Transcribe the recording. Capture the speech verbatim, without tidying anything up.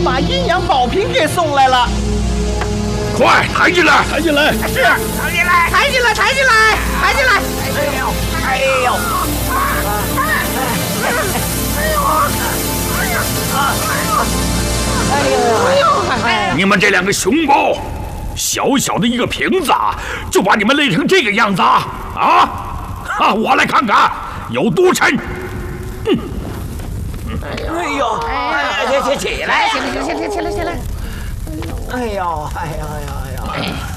把营养宝瓶给送来了。 快抬进来， 抬进来！ 是，抬进来，抬进来，抬进来，抬进来！哎呦，哎呦！哎呦，哎呦，哎呦！ 你们这两个熊包，小小的一个瓶子，就把你们累成这个样子啊！啊！哈，我来看看有多沉。嗯。 哎呦，哎，起起起来！起来，起来，起来，起来，起来！哎呦，哎呀，哎呀，哎呀！